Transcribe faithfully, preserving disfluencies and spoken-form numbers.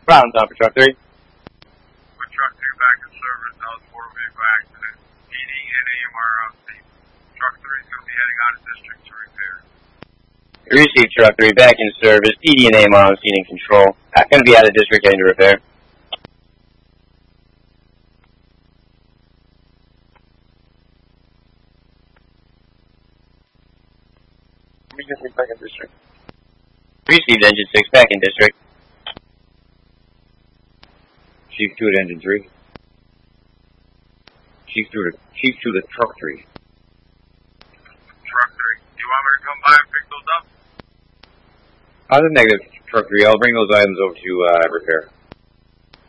Ground on for truck three. Put truck three back in service. That was a motor vehicle accident. P D and A M R on scene. Truck three is going to be heading out of district to repair. Received truck three back in service. P D and A M R on scene in control. Going to be out of district heading to repair. Back in district. Received engine six back in district. Chief two at engine three. Chief two to Chief two to truck three. Truck three. Do you want me to come by and pick those up? Uh, the negative, truck three. I'll bring those items over to uh, repair.